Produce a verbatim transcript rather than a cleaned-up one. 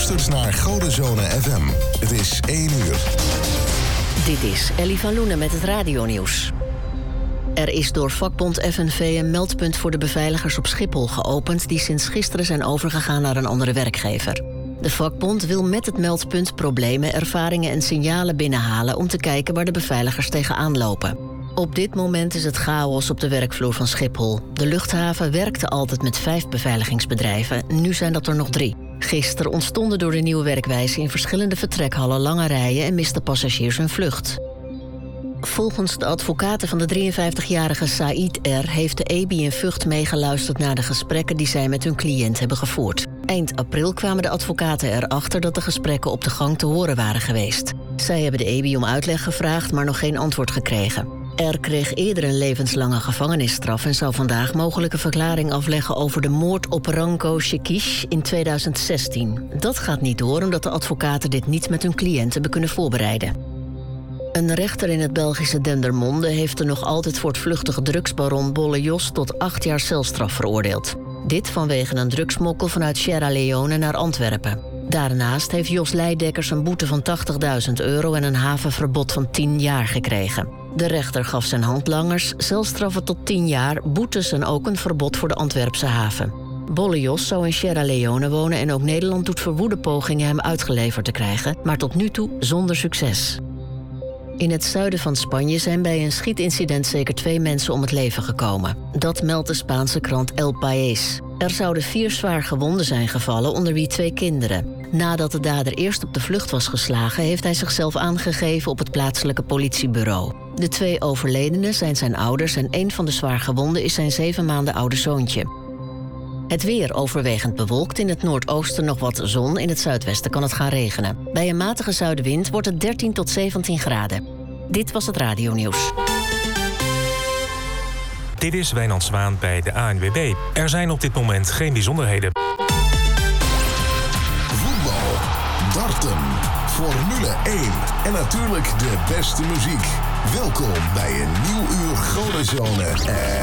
luistert naar Godenzone F M. Het is één uur. Dit is Ellie van Loenen met het radionieuws. Er is door vakbond F N V een meldpunt voor de beveiligers op Schiphol geopend die sinds gisteren zijn overgegaan naar een andere werkgever. De vakbond wil met het meldpunt problemen, ervaringen en signalen binnenhalen om te kijken waar de beveiligers tegenaan lopen. Op dit moment is het chaos op de werkvloer van Schiphol. De luchthaven werkte altijd met vijf beveiligingsbedrijven, nu zijn dat er nog drie. Gisteren ontstonden door de nieuwe werkwijze in verschillende vertrekhallen lange rijen en misten passagiers hun vlucht. Volgens de advocaten van de drieënvijftigjarige Said R. heeft de E B I in Vught meegeluisterd naar de gesprekken die zij met hun cliënt hebben gevoerd. Eind april kwamen de advocaten erachter dat de gesprekken op de gang te horen waren geweest. Zij hebben de E B I om uitleg gevraagd, maar nog geen antwoord gekregen. R. kreeg eerder een levenslange gevangenisstraf en zou vandaag mogelijke verklaring afleggen over de moord op Ranko Shekish in tweeduizend zestien. Dat gaat niet door omdat de advocaten dit niet met hun cliënten hebben kunnen voorbereiden. Een rechter in het Belgische Dendermonde heeft de nog altijd voortvluchtige drugsbaron Bolle Jos tot acht jaar celstraf veroordeeld. Dit vanwege een drugsmokkel vanuit Sierra Leone naar Antwerpen. Daarnaast heeft Jos Leidekkers een boete van tachtigduizend euro en een havenverbod van tien jaar gekregen. De rechter gaf zijn handlangers celstraffen tot tien jaar, boetes en ook een verbod voor de Antwerpse haven. Bolle Jos zou in Sierra Leone wonen en ook Nederland doet verwoede pogingen hem uitgeleverd te krijgen, maar tot nu toe zonder succes. In het zuiden van Spanje zijn bij een schietincident zeker twee mensen om het leven gekomen. Dat meldt de Spaanse krant El País. Er zouden vier zwaar gewonden zijn gevallen, onder wie twee kinderen. Nadat de dader eerst op de vlucht was geslagen, heeft hij zichzelf aangegeven op het plaatselijke politiebureau. De twee overledenen zijn zijn ouders en een van de zwaar gewonden is zijn zeven maanden oude zoontje. Het weer overwegend bewolkt, in het noordoosten nog wat zon, in het zuidwesten kan het gaan regenen. Bij een matige zuidenwind wordt het dertien tot zeventien graden. Dit was het radionieuws. Dit is Wijnand Zwaan bij de A N W B. Er zijn op dit moment geen bijzonderheden. Voetbal, darten, Formule één en natuurlijk de beste muziek. Welkom bij een nieuw uur Godenzone